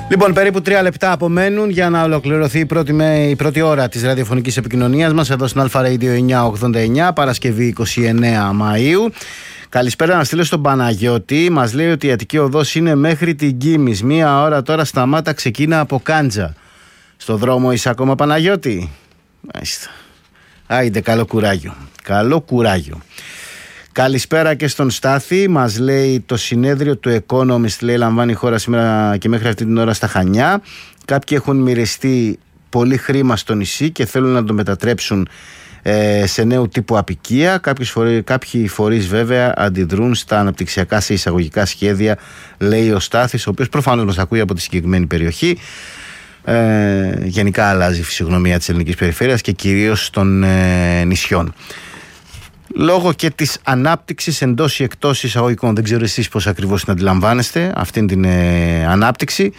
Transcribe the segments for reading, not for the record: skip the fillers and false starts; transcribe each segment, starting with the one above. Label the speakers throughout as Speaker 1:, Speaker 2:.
Speaker 1: Λοιπόν, περίπου 3 λεπτά απομένουν για να ολοκληρωθεί η πρώτη ώρα της ραδιοφωνικής επικοινωνίας μας εδώ στην Αλφα Radio 989, Παρασκευή 29 Μαΐου. Καλησπέρα να στείλω στον Παναγιώτη. Μας λέει ότι η Αττική Οδός είναι μέχρι την Κίμης. 1 ώρα τώρα σταμάτα, ξεκίνα από Κάντζα. Στο δρόμο είσαι ακόμα, Παναγιώτη? Μάλιστα. Άιντε, καλό κουράγιο. Καλό κουράγιο. Καλησπέρα και στον Στάθη. Μας λέει το συνέδριο του Economist, λέει, λαμβάνει η χώρα σήμερα και μέχρι αυτή την ώρα στα Χανιά. Κάποιοι έχουν μοιραστεί πολύ χρήμα στο νησί και θέλουν να το μετατρέψουν σε νέου τύπου αποικία. Κάποιοι φορείς βέβαια αντιδρούν στα αναπτυξιακά σε εισαγωγικά σχέδια, λέει ο Στάθης, ο οποίος προφανώς μας ακούει από τη συγκεκριμένη περιοχή. Γενικά αλλάζει η φυσιογνωμία της ελληνικής περιφέρειας και κυρίως των νησιών. Λόγω και της ανάπτυξης εντός ή εκτός εισαγωγικών, δεν ξέρω εσείς πώς ακριβώς την αντιλαμβάνεστε αυτήν την ανάπτυξη,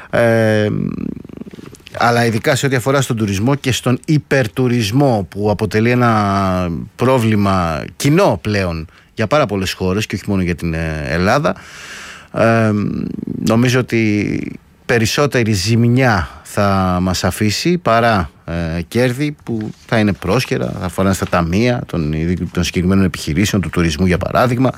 Speaker 1: αλλά ειδικά σε ό,τι αφορά στον τουρισμό και στον υπερτουρισμό, που αποτελεί ένα πρόβλημα κοινό πλέον για πάρα πολλές χώρες και όχι μόνο για την Ελλάδα, νομίζω ότι περισσότερη ζημιά θα μας αφήσει παρά κέρδη που θα είναι πρόσχερα, θα αφορά στα ταμεία των συγκεκριμένων επιχειρήσεων, του τουρισμού για παράδειγμα.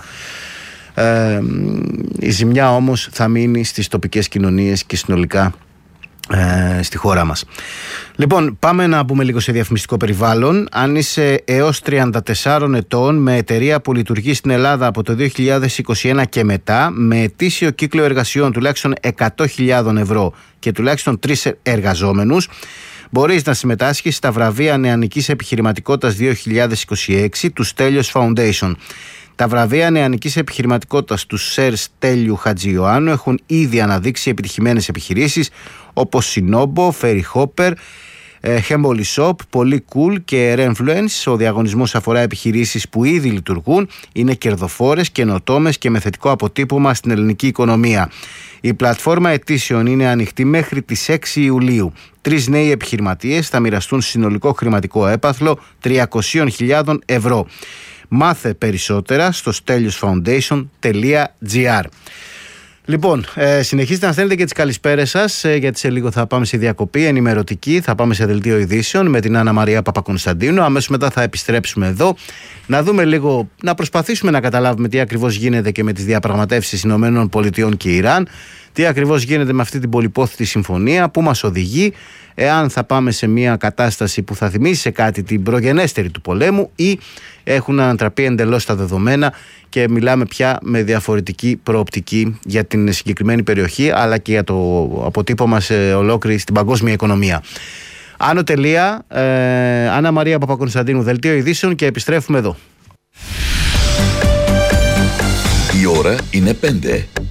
Speaker 1: Η ζημιά όμως θα μείνει στις τοπικές κοινωνίες και συνολικά στη χώρα μας. Λοιπόν, πάμε να μπούμε λίγο σε διαφημιστικό περιβάλλον. Αν είσαι έως 34 ετών με εταιρεία που λειτουργεί στην Ελλάδα από το 2021 και μετά, με ετήσιο κύκλο εργασιών τουλάχιστον 100.000 ευρώ και τουλάχιστον 3 εργαζόμενους, μπορείς να συμμετάσχεις στα βραβεία νεανικής επιχειρηματικότητας 2026 του Στέλιος Foundation. Τα βραβεία νεανικής επιχειρηματικότητας του Σερ Στέλιου Χατζιωάννου έχουν ήδη αναδείξει επιτυχημένες επιχειρήσεις όπως Σινόμπο, Ferry Hopper, Hemboli Shop, Πολύ Cool και Refluence. Ο διαγωνισμός αφορά επιχειρήσεις που ήδη λειτουργούν, είναι κερδοφόρες, καινοτόμες και με θετικό αποτύπωμα στην ελληνική οικονομία. Η πλατφόρμα αιτήσεων είναι ανοιχτή μέχρι τις 6 Ιουλίου. 3 νέοι επιχειρηματίες θα μοιραστούν συνολικό χρηματικό έπαθλο 300.000 ευρώ. Μάθε περισσότερα στο steliosfoundation.gr. Λοιπόν, συνεχίζετε να στέλνετε και τις καλησπέρες σας, γιατί σε λίγο θα πάμε σε διακοπή ενημερωτική, θα πάμε σε δελτίο ειδήσεων με την Άννα Μαρία Παπακωνσταντίνου. Αμέσως μετά θα επιστρέψουμε εδώ, να δούμε λίγο, να προσπαθήσουμε να καταλάβουμε τι ακριβώς γίνεται και με τις διαπραγματεύσεις ΗΠΑ και Ιράν, τι ακριβώς γίνεται με αυτή την πολυπόθητη συμφωνία, πού μας οδηγεί, εάν θα πάμε σε μια κατάσταση που θα θυμίσει σε κάτι την προγενέστερη του πολέμου ή έχουν ανατραπεί εντελώς τα δεδομένα και μιλάμε πια με διαφορετική προοπτική για την συγκεκριμένη περιοχή, αλλά και για το αποτύπωμα σε ολόκληρη στην παγκόσμια οικονομία. Άνω τελεία, Άννα Μαρία Παπακωνσταντίνου, δελτίο ειδήσεων, και επιστρέφουμε εδώ.
Speaker 2: Η ώρα είναι 5.